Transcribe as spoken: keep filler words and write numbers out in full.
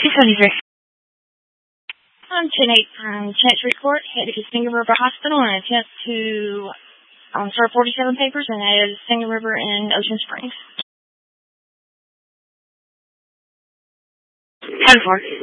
two seventy-three. I'm ten eight from Chance Report, headed to Singing River Hospital in an attempt to um, start forty-seven papers, and that is Singing River in Ocean Springs. ten four.